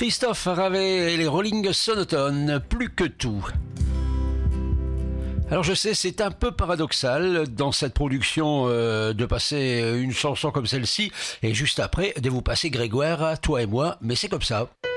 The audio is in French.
Christophe Ravet et les Rolling Stones, plus que tout. Alors je sais, c'est un peu paradoxal dans cette production de passer une chanson comme celle-ci et juste après de vous passer Grégoire, toi et moi, mais c'est comme ça.